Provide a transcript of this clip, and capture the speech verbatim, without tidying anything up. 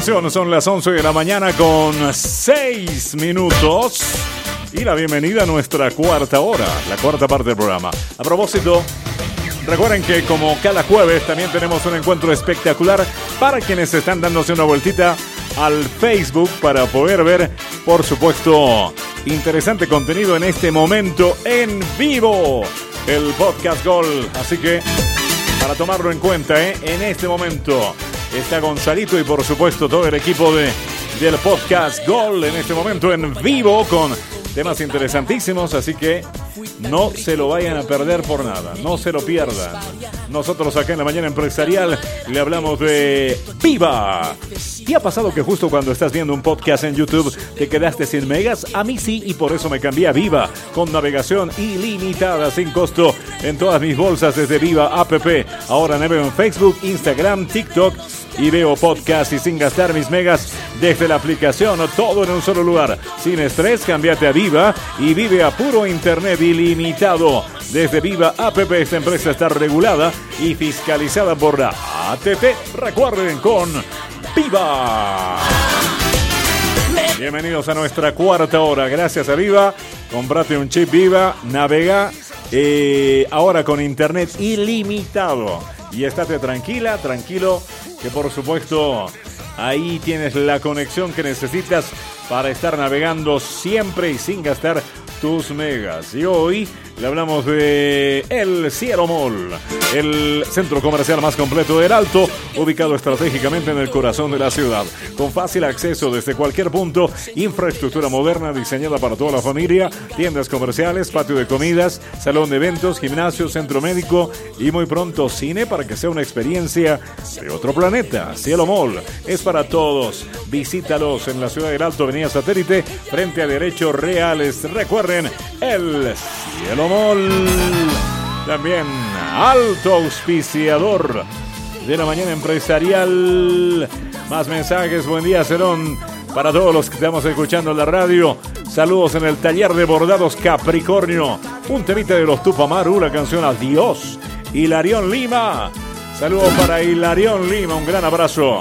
Atención, son las once de la mañana con seis minutos y la bienvenida a nuestra cuarta hora, la cuarta parte del programa. A propósito, recuerden que como cada jueves también tenemos un encuentro espectacular para quienes están dándose una vueltita al Facebook para poder ver, por supuesto, interesante contenido en este momento en vivo, el Podcast Gol. Así que, para tomarlo en cuenta, ¿eh? en este momento está Gonzalito y por supuesto todo el equipo de, del Podcast Gol en este momento en vivo con temas interesantísimos, así que no se lo vayan a perder por nada, no se lo pierdan. Nosotros acá en la Mañana Empresarial le hablamos de Viva. ¿Te ha pasado que justo cuando estás viendo un podcast en YouTube te quedaste sin megas? A mí sí, y por eso me cambié a Viva, con navegación ilimitada sin costo en todas mis bolsas desde Viva App. Ahora navego en Facebook, Instagram, TikTok y veo podcast y sin gastar mis megas desde la aplicación, todo en un solo lugar. Sin estrés, cámbiate a Viva y vive a puro internet ilimitado. Desde Viva App, esta empresa está regulada y fiscalizada por la A T T. Recuerden, con Viva. Bienvenidos a nuestra cuarta hora. Gracias a Viva. Comprate un chip Viva, navega eh, ahora con internet ilimitado. Y estate tranquila, tranquilo, que por supuesto ahí tienes la conexión que necesitas para estar navegando siempre y sin gastar tus megas. Y hoy le hablamos de El Cielo Mall, el centro comercial más completo del Alto, ubicado estratégicamente en el corazón de la ciudad, con fácil acceso desde cualquier punto, infraestructura moderna diseñada para toda la familia, tiendas comerciales, patio de comidas, salón de eventos, gimnasio, centro médico y muy pronto cine para que sea una experiencia de otro planeta. Cielo Mall es para todos. Visítalos en la ciudad del Alto, avenida Satélite, frente a Derechos Reales. Recuerden, El Cielo Mall. También alto auspiciador de la Mañana Empresarial. Más mensajes. Buen día, Cerón, para todos los que estamos escuchando en la radio. Saludos en el taller de bordados Capricornio. Un temita de los Tupamaru, la canción Adiós. Hilarión Lima. Saludos para Hilarión Lima, un gran abrazo.